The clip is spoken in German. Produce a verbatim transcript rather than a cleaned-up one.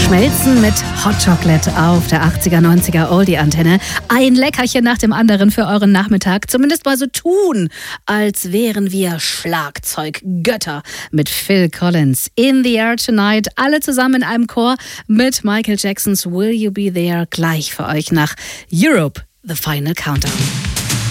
Schmelzen mit Hot Chocolate auf der achtziger, neunziger Oldie-Antenne. Ein Leckerchen nach dem anderen für euren Nachmittag. Zumindest mal so tun, als wären wir Schlagzeuggötter mit Phil Collins. In the Air Tonight. Alle zusammen in einem Chor mit Michael Jacksons Will You Be There. Gleich für euch nach Europe, The Final Countdown.